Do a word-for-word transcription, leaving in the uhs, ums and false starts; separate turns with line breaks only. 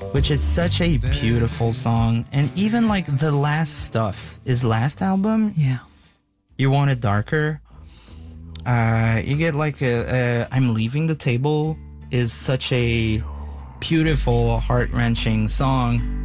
which is such a beautiful song. And even like the last stuff, his last album,
Yeah.
You Want It Darker, uh, you get like a, a I'm Leaving the Table is such a beautiful, heart-wrenching song.